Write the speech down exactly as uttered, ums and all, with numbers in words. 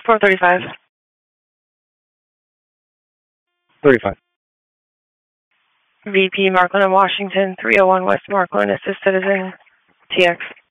four thirty-five. thirty-five. V P Markland and Washington, three oh one West Markland, assist citizen, T X.